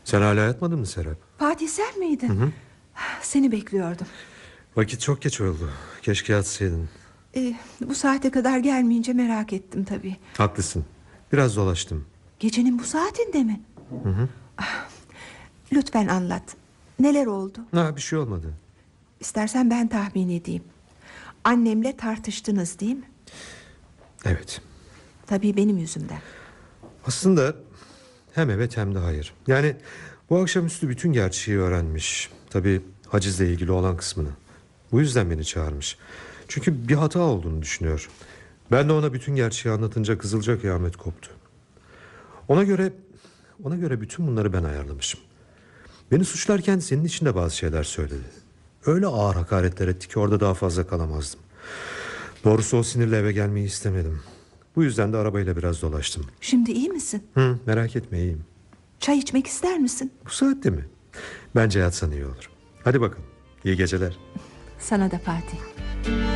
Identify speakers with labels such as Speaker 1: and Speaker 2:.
Speaker 1: Sen hala yatmadın mı Serap?
Speaker 2: Fatih sen miydin?
Speaker 1: Hı.
Speaker 2: Seni bekliyordum.
Speaker 1: Vakit çok geç oldu. Keşke yatsaydın.
Speaker 2: Bu saate kadar gelmeyince merak ettim tabii.
Speaker 1: Haklısın. Biraz dolaştım.
Speaker 2: Gecenin bu saatinde mi?
Speaker 1: Hı.
Speaker 2: Lütfen anlat. Neler oldu?
Speaker 1: Bir şey olmadı.
Speaker 2: İstersen ben tahmin edeyim. Annemle tartıştınız değil mi?
Speaker 1: Evet.
Speaker 2: Tabii benim yüzümden.
Speaker 1: Aslında hem evet hem de hayır. Yani bu akşamüstü bütün gerçeği öğrenmiş. Tabii hacizle ilgili olan kısmını. Bu yüzden beni çağırmış. Çünkü bir hata olduğunu düşünüyor. Ben de ona bütün gerçeği anlatınca kızılca kıyamet koptu. Ona göre bütün bunları ben ayarlamışım. Beni suçlarken senin için de bazı şeyler söyledi. Öyle ağır hakaretler etti ki orada daha fazla kalamazdım. Doğrusu o sinirle eve gelmeyi istemedim. Bu yüzden de arabayla biraz dolaştım.
Speaker 2: Şimdi iyi misin?
Speaker 1: Merak etme, iyiyim.
Speaker 2: Çay içmek ister misin?
Speaker 1: Bu saatte mi? Bence yatsan iyi olur. Hadi bakalım. İyi geceler.
Speaker 2: Sana da Fatih.